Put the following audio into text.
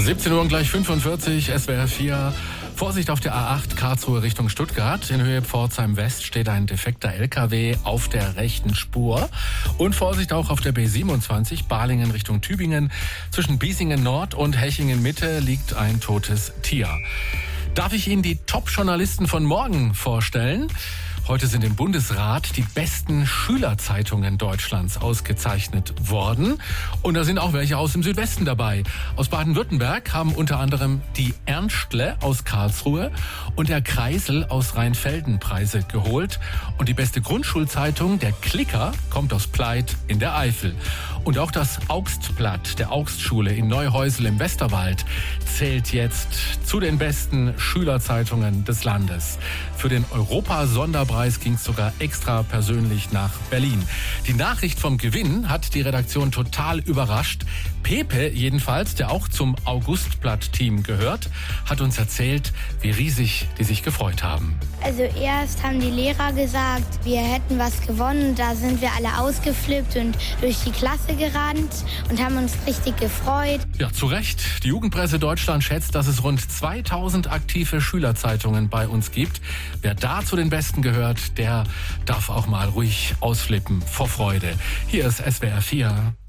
17 Uhr und gleich 45, SWR 4. Vorsicht auf der A8 Karlsruhe Richtung Stuttgart. In Höhe Pforzheim West steht ein defekter LKW auf der rechten Spur. Und Vorsicht auch auf der B27 Balingen Richtung Tübingen. Zwischen Biesingen Nord und Hechingen Mitte liegt ein totes Tier. Darf ich Ihnen die Top-Journalisten von morgen vorstellen? Heute sind im Bundesrat die besten Schülerzeitungen Deutschlands ausgezeichnet worden. Und da sind auch welche aus dem Südwesten dabei. Aus Baden-Württemberg haben unter anderem die Ernstle aus Karlsruhe und der Kreisel aus Rheinfelden Preise geholt. Und die beste Grundschulzeitung, der Klicker, kommt aus Pleit in der Eifel. Und auch das Augstblatt der Augstschule in Neuhäusel im Westerwald zählt jetzt zu den besten Schülerzeitungen des Landes. Für den Europa-Sonderpreis ging es sogar extra persönlich nach Berlin. Die Nachricht vom Gewinn hat die Redaktion total überrascht. Pepe jedenfalls, der auch zum Augustblatt-Team gehört, hat uns erzählt, wie riesig die sich gefreut haben. Also erst haben die Lehrer gesagt, wir hätten was gewonnen. Da sind wir alle ausgeflippt und durch die Klasse gerannt und haben uns richtig gefreut. Ja, zu Recht. Die Jugendpresse Deutschland schätzt, dass es rund 2000 aktive Schülerzeitungen bei uns gibt. Wer da zu den Besten gehört, der darf auch mal ruhig ausflippen vor Freude. Hier ist SWR 4.